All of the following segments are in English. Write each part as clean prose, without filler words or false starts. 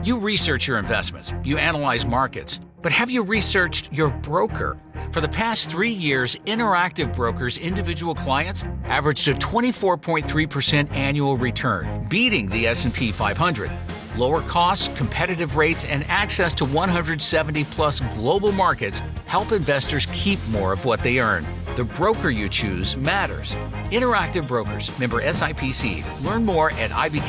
You research your investments, you analyze markets, but have you researched your broker? For the past 3 years, Interactive Brokers' individual clients averaged a 24.3% annual return, beating the S&P 500. Lower costs, competitive rates, and access to 170-plus global markets help investors keep more of what they earn. The broker you choose matters. Interactive Brokers, member SIPC. Learn more at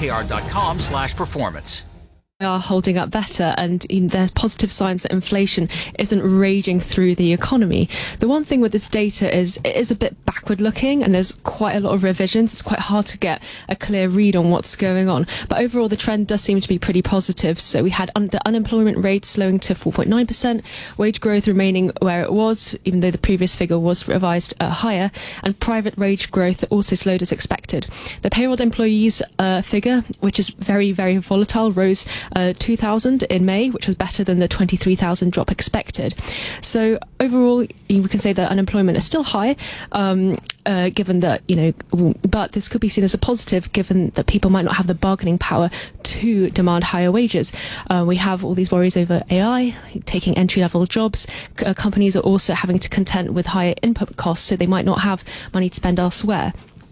ibkr.com/performance. Are holding up better, and there's positive signs that inflation isn't raging through the economy. The one thing with this data is it is a bit backward looking, and there's quite a lot of revisions. It's quite hard to get a clear read on what's going on, but overall the trend does seem to be pretty positive. So we had the unemployment rate slowing to 4.9%, wage growth remaining where it was, even though the previous figure was revised higher, and private wage growth also slowed as expected. The payroll employees figure, which is very, very volatile, rose 2,000 in May, which was better than the 23,000 drop expected. So overall, we can say that unemployment is still high, given that, but this could be seen as a positive given that people might not have the bargaining power to demand higher wages. We have all these worries over AI taking entry-level jobs. Companies are also having to contend with higher input costs, so they might not have money to spend elsewhere.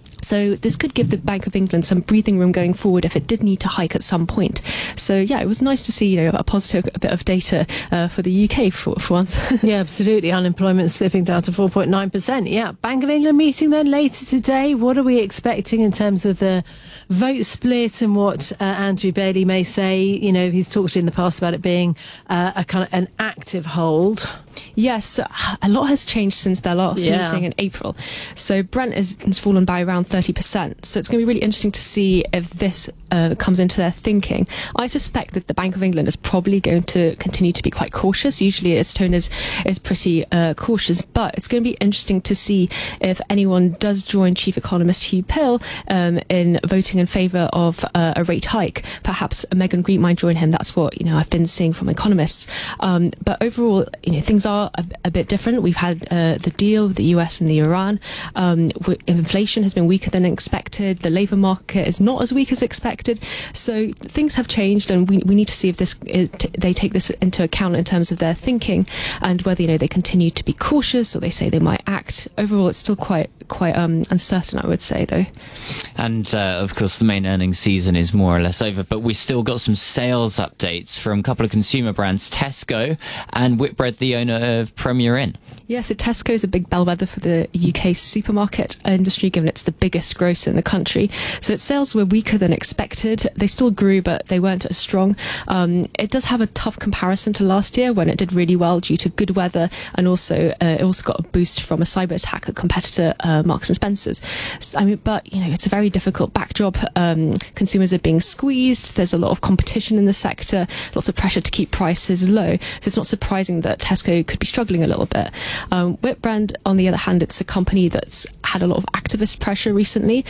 So this could give the Bank of England some breathing room going forward if it did need to hike at some point. So yeah, it was nice to see a positive bit of data for the UK for once. Yeah, absolutely. Unemployment slipping down to 4.9%. Yeah, Bank of England meeting then later today. What are we expecting in terms of the vote split and what Andrew Bailey may say? He's talked in the past about it being a kind of an active hold. Yes, a lot has changed since their last meeting in April. So Brent has fallen by around 30%. So it's going to be really interesting to see if this comes into their thinking. I suspect that the Bank of England is probably going to continue to be quite cautious. Usually its tone is pretty cautious, but it's going to be interesting to see if anyone does join Chief Economist Hugh Pill in voting in favour of a rate hike. Perhaps Megan Green might join him. That's what I've been seeing from economists. But overall, things are a bit different. We've had the deal with the US and the Iran. Inflation has been weaker than expected. The labour market is not as weak as expected. So things have changed, and we need to see if they take this into account in terms of their thinking, and whether they continue to be cautious or they say they might act. Overall, it's still quite uncertain, I would say, though. And of course, the main earnings season is more or less over, but we still got some sales updates from a couple of consumer brands, Tesco and Whitbread, the owner of Premier Inn. Yeah, so Tesco is a big bellwether for the UK supermarket industry, given it's the biggest grocer in the country. So its sales were weaker than expected. They still grew, but they weren't as strong. It does have a tough comparison to last year when it did really well due to good weather, and also it also got a boost from a cyber attack at competitor Marks and Spencer's. But it's a very difficult backdrop. Consumers are being squeezed. There's a lot of competition in the sector, lots of pressure to keep prices low. So it's not surprising that Tesco could be struggling a little bit. Whitbread, on the other hand, it's a company that's had a lot of activist pressure recently.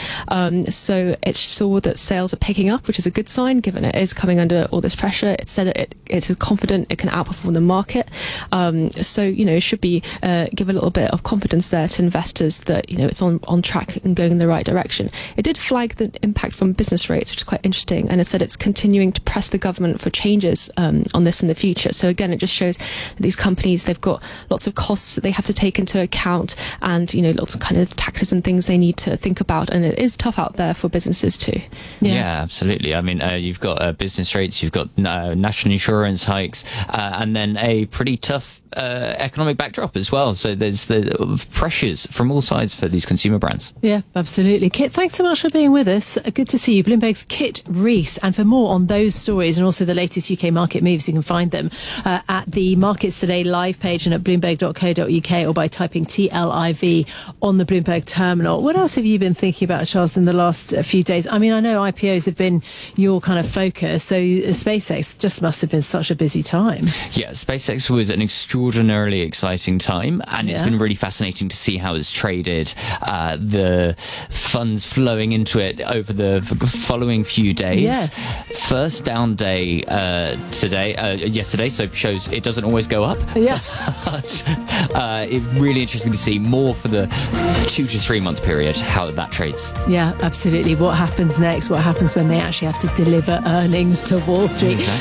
So it saw that sales are picking up, which is a good sign given it is coming under all this pressure. It said that it's confident it can outperform the market. So it should be give a little bit of confidence there to investors that it's on track and going in the right direction. It did flag the impact from business rates, which is quite interesting, and it said it's continuing to press the government for changes on this in the future. So again, it just shows that these companies, they've got lots of costs that they have to take into account, and lots of kind of taxes and things they need to think about, and it is tough out there for businesses too. Yeah, absolutely. I mean, you've got business rates, you've got national insurance hikes, and then a pretty tough economic backdrop as well. So there's the pressures from all sides for these consumer brands. Yeah, absolutely. Kit, thanks so much for being with us. Good to see you. Bloomberg's Kit Rees. And for more on those stories and also the latest UK market moves, you can find them at the Markets Today live page and at bloomberg.co.uk, or by typing TLIV on the Bloomberg terminal. What else have you been thinking about, Charles, in the last few days? I mean, I know IPOs have been your kind of focus, so SpaceX just must have been such a busy time. Yeah, SpaceX was an extraordinarily exciting time, and it's been really fascinating to see how it's traded, the funds flowing into it over the following few days. Yes. First down day yesterday, so shows it doesn't always go up. Yeah. But it's really interesting to see more for the 2 to 3 month period how that trades. Yeah, absolutely. What happens next? What happens when they actually have to deliver earnings to Wall Street? Exactly.